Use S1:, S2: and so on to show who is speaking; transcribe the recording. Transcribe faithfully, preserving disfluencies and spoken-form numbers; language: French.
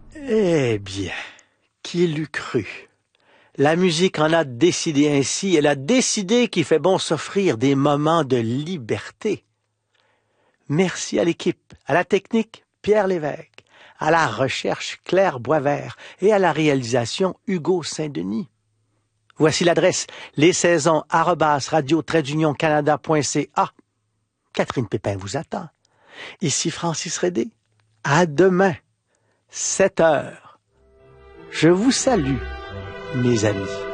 S1: Eh bien, qui l'eût cru? La musique en a décidé ainsi. Elle a décidé qu'il fait bon s'offrir des moments de liberté. Merci à l'équipe, à la technique, Pierre Lévesque, à la recherche, Claire Boisvert et à la réalisation, Hugo Saint-Denis. Voici l'adresse, les saisons arobase radio trait canada point c a. Catherine Pépin vous attend. Ici Francis Redé. À demain, sept heures. Je vous salue, mes amis.